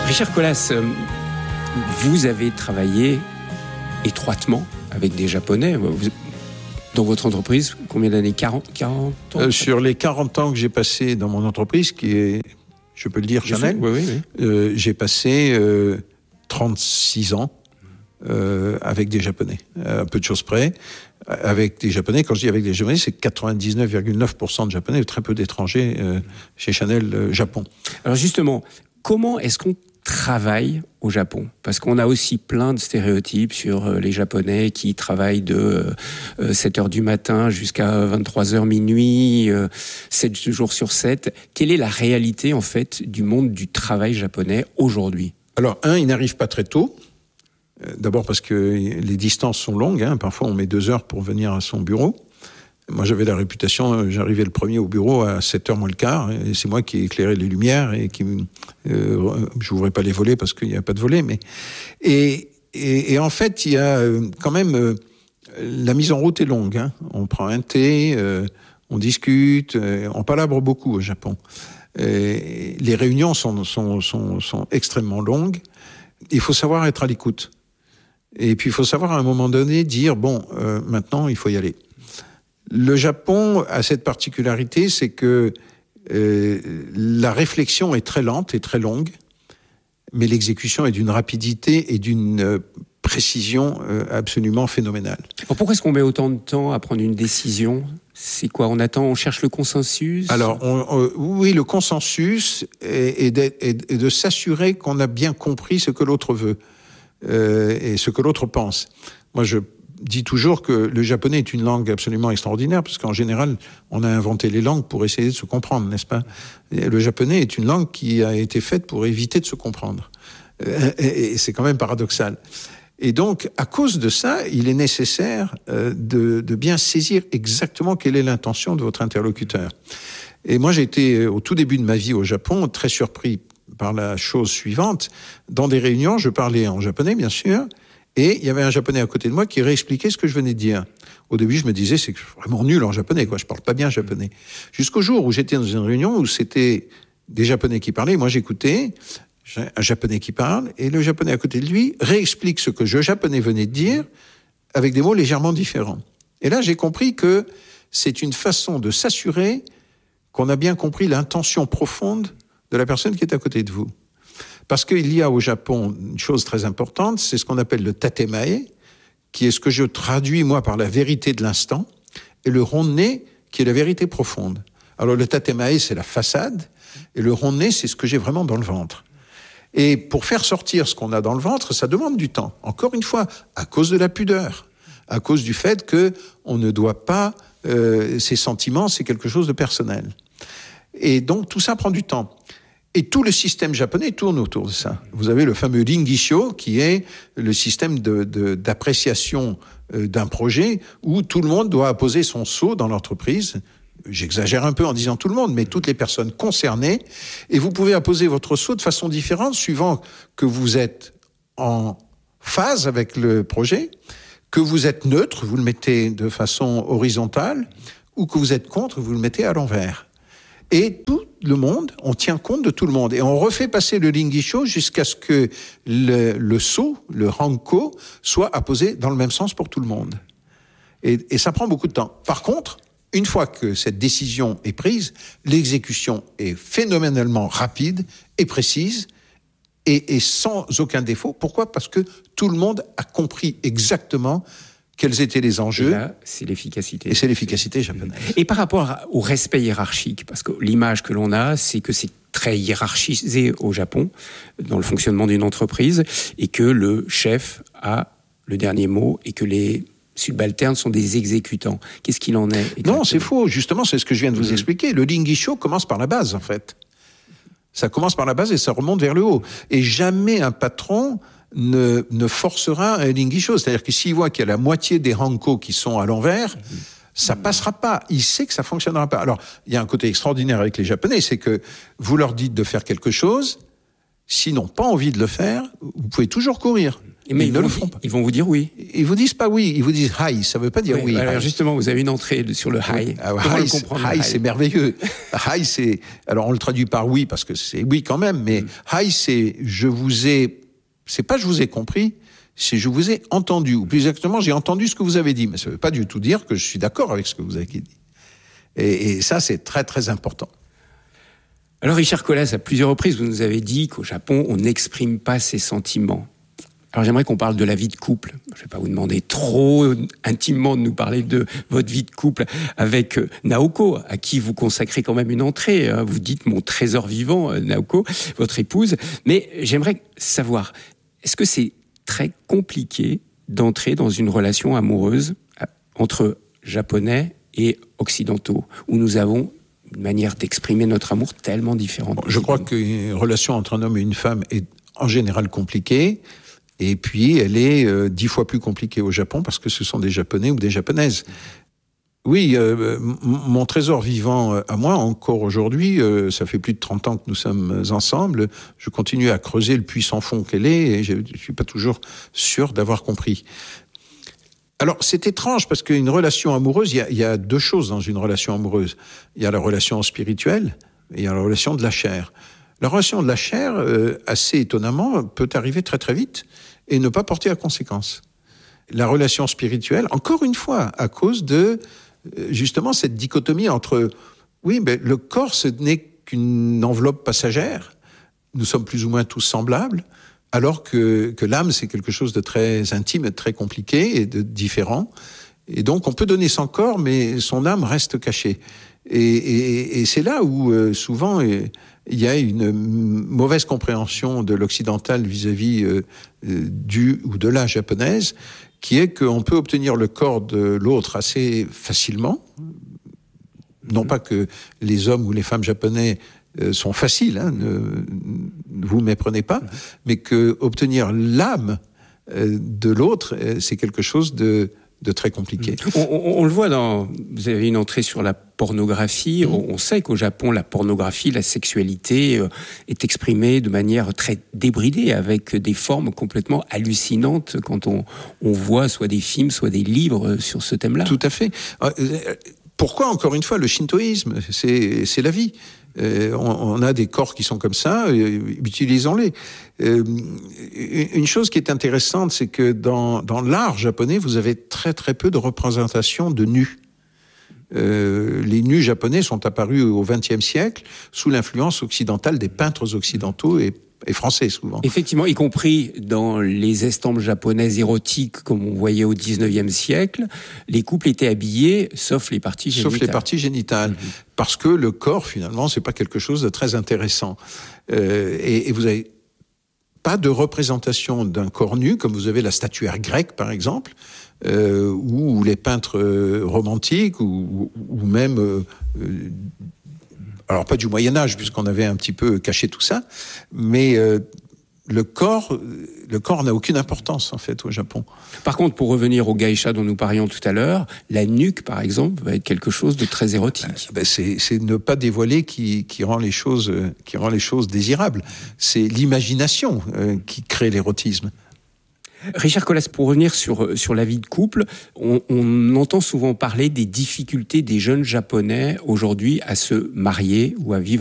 Richard Colas, vous avez travaillé étroitement avec des Japonais. Dans votre entreprise, combien d'années? 40 ans Sur les 40 ans que j'ai passé dans mon entreprise, qui est, je peux le dire, Chanel, oui. J'ai passé 36 ans avec des Japonais, à peu de choses près. Avec des Japonais, quand je dis avec des Japonais, c'est 99,9% de Japonais, très peu d'étrangers chez Chanel Japon. Alors justement, comment est-ce qu'on travaille au Japon? Parce qu'on a aussi plein de stéréotypes sur les Japonais qui travaillent de 7h du matin jusqu'à 23h minuit, 7 jours sur 7. Quelle est la réalité, en fait, du monde du travail japonais aujourd'hui? Alors, ils n'arrivent pas très tôt. D'abord parce que les distances sont longues. Parfois, on met 2 heures pour venir à son bureau. Moi, j'avais la réputation, j'arrivais le premier au bureau à 7h moins le quart, et c'est moi qui éclairais les lumières et qui j'ouvrais pas les volets parce qu'il n'y a pas de volets, mais et en fait, il y a quand même la mise en route est longue. On prend un thé, on discute, on palabre beaucoup au Japon. Les réunions sont extrêmement longues. Il faut savoir être à l'écoute. Et puis, il faut savoir à un moment donné dire, maintenant, il faut y aller. Le Japon a cette particularité, c'est que la réflexion est très lente et très longue, mais l'exécution est d'une rapidité et d'une précision absolument phénoménale. Alors pourquoi est-ce qu'on met autant de temps à prendre une décision? C'est quoi? On cherche le consensus? Alors, oui, le consensus est de s'assurer qu'on a bien compris ce que l'autre veut et ce que l'autre pense. Moi, je dis toujours que le japonais est une langue absolument extraordinaire, parce qu'en général, on a inventé les langues pour essayer de se comprendre, n'est-ce pas? Et le japonais est une langue qui a été faite pour éviter de se comprendre. Et c'est quand même paradoxal. Et donc, à cause de ça, il est nécessaire de bien saisir exactement quelle est l'intention de votre interlocuteur. Et moi, j'ai été, au tout début de ma vie au Japon, très surpris par la chose suivante. Dans des réunions, je parlais en japonais, bien sûr, et il y avait un japonais à côté de moi qui réexpliquait ce que je venais de dire. Au début, je me disais, c'est vraiment nul en japonais, quoi. Je parle pas bien japonais. Jusqu'au jour où j'étais dans une réunion où c'était des japonais qui parlaient, moi j'écoutais, un japonais qui parle, et le japonais à côté de lui réexplique ce que le japonais venait de dire avec des mots légèrement différents. Et là, j'ai compris que c'est une façon de s'assurer qu'on a bien compris l'intention profonde de la personne qui est à côté de vous. Parce qu'il y a au Japon une chose très importante, c'est ce qu'on appelle le tatemae, qui est ce que je traduis, moi, par la vérité de l'instant, et le rond-nez, qui est la vérité profonde. Alors, le tatemae, c'est la façade, et le rond-nez, c'est ce que j'ai vraiment dans le ventre. Et pour faire sortir ce qu'on a dans le ventre, ça demande du temps. Encore une fois, à cause de la pudeur, à cause du fait que on ne doit pas, ces sentiments, c'est quelque chose de personnel. Et donc, tout ça prend du temps. Et tout le système japonais tourne autour de ça. Vous avez le fameux Ringisho, qui est le système d'appréciation d'un projet où tout le monde doit apposer son sceau dans l'entreprise. J'exagère un peu en disant tout le monde, mais toutes les personnes concernées. Et vous pouvez apposer votre sceau de façon différente suivant que vous êtes en phase avec le projet, que vous êtes neutre, vous le mettez de façon horizontale, ou que vous êtes contre, vous le mettez à l'envers. Et tout le monde, on tient compte de tout le monde. Et on refait passer le Ringisho jusqu'à ce que le sceau, le Hanko, soit apposé dans le même sens pour tout le monde. Et ça prend beaucoup de temps. Par contre, une fois que cette décision est prise, l'exécution est phénoménalement rapide et précise et sans aucun défaut. Pourquoi? Parce que tout le monde a compris exactement quels étaient les enjeux. Et là, c'est l'efficacité. Et c'est l'efficacité japonaise. Et par rapport au respect hiérarchique, parce que l'image que l'on a, c'est que c'est très hiérarchisé au Japon, dans le fonctionnement d'une entreprise, et que le chef a le dernier mot, et que les subalternes sont des exécutants. Qu'est-ce qu'il en est exactement? Non, c'est faux. Justement, c'est ce que je viens de vous expliquer. Le Ringisho commence par la base, en fait. Ça commence par la base et ça remonte vers le haut. Et jamais un patron ne forcera un Ringisho. C'est-à-dire que s'il voit qu'il y a la moitié des Hanko qui sont à l'envers, ça passera pas. Il sait que ça fonctionnera pas. Alors, il y a un côté extraordinaire avec les Japonais, c'est que vous leur dites de faire quelque chose, s'ils n'ont pas envie de le faire, vous pouvez toujours courir. Mais ils ne le font pas. Ils vont vous dire oui. Ils vous disent pas oui, ils vous disent hi, ça veut pas dire oui. Alors hi. justement, vous avez une entrée sur le hi. Comment le comprendre? Hi, c'est merveilleux. Hi, c'est, alors on le traduit par oui parce que c'est oui quand même, mais hi, c'est c'est pas je vous ai compris, c'est je vous ai entendu, ou plus exactement, j'ai entendu ce que vous avez dit, mais ça veut pas du tout dire que je suis d'accord avec ce que vous avez dit. Et ça, c'est très très important. Alors Richard Colas, à plusieurs reprises, vous nous avez dit qu'au Japon, on n'exprime pas ses sentiments. Alors j'aimerais qu'on parle de la vie de couple. Je ne vais pas vous demander trop intimement de nous parler de votre vie de couple avec Naoko, à qui vous consacrez quand même une entrée. Vous dites mon trésor vivant, Naoko, votre épouse. Mais j'aimerais savoir, est-ce que c'est très compliqué d'entrer dans une relation amoureuse entre Japonais et Occidentaux, où nous avons une manière d'exprimer notre amour tellement différente? Je crois qu'une relation entre un homme et une femme est en général compliquée. Et puis, elle est 10 fois plus compliquée au Japon parce que ce sont des Japonais ou des Japonaises. Oui, mon trésor vivant à moi, encore aujourd'hui, ça fait plus de 30 ans que nous sommes ensemble, je continue à creuser le puits sans fond qu'elle est et je ne suis pas toujours sûr d'avoir compris. Alors, c'est étrange parce qu'une relation amoureuse, il y a deux choses dans une relation amoureuse. Il y a la relation spirituelle et il y a la relation de la chair. La relation de la chair, assez étonnamment, peut arriver très très vite et ne pas porter à conséquence. La relation spirituelle, encore une fois, à cause de justement cette dichotomie entre oui, mais le corps, ce n'est qu'une enveloppe passagère, nous sommes plus ou moins tous semblables, alors que l'âme, c'est quelque chose de très intime et de très compliqué et de différent. Et donc, on peut donner son corps, mais son âme reste cachée. Et c'est là où souvent il y a une mauvaise compréhension de l'occidental vis-à-vis du ou de la japonaise, qui est qu'on peut obtenir le corps de l'autre assez facilement. Non pas que les hommes ou les femmes japonais sont faciles, hein, ne vous méprenez pas, mais que obtenir l'âme de l'autre, c'est quelque chose de très compliqué. On le voit vous avez une entrée sur la pornographie. On sait qu'au Japon, la pornographie, la sexualité est exprimée de manière très débridée, avec des formes complètement hallucinantes quand on voit soit des films, soit des livres sur ce thème-là. Tout à fait. Pourquoi, encore une fois, le shintoïsme, c'est la vie. On a des corps qui sont comme ça, utilisons-les. Une chose qui est intéressante, c'est que dans l'art japonais, vous avez très très peu de représentations de nus. Les nus japonais sont apparus au XXe siècle sous l'influence occidentale des peintres occidentaux et français souvent. Effectivement, y compris dans les estampes japonaises érotiques comme on voyait au XIXe siècle, les couples étaient habillés sauf les parties génitales. Sauf les parties génitales, parce que le corps finalement c'est pas quelque chose de très intéressant. Et vous avez pas de représentation d'un corps nu comme vous avez la statuaire grecque par exemple, ou les peintres romantiques ou même alors pas du Moyen-Âge, puisqu'on avait un petit peu caché tout ça, mais le corps n'a aucune importance, en fait, au Japon. Par contre, pour revenir au geisha dont nous parlions tout à l'heure, la nuque, par exemple, va être quelque chose de très érotique. C'est ne pas dévoiler qui rend les choses désirables. C'est l'imagination qui crée l'érotisme. Richard Colas, pour revenir sur la vie de couple, on entend souvent parler des difficultés des jeunes Japonais aujourd'hui à se marier ou à vivre